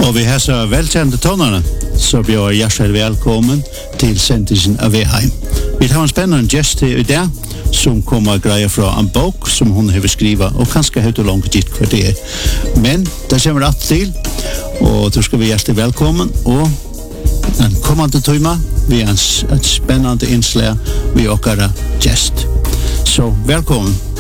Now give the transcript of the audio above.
Och vi har så välkända tonarna så blir jag hjärtligt välkommen till sändningen av Veheim. Vi har en spännande gäst här idag som kommer att greja från en bok som hon har skrivit och kanske hur långt gitt för det. Men det kommer att till och då ska vi hjärtligt välkommen och en kommande timme vi är ett spännande inslag vi åker gäst. Så välkommen.